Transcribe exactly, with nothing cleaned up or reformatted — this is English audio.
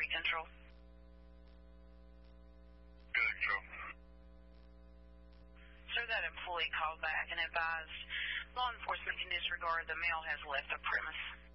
three Control. Good, Control. Sir, that employee called back and advised law enforcement can disregard the male has left the premise.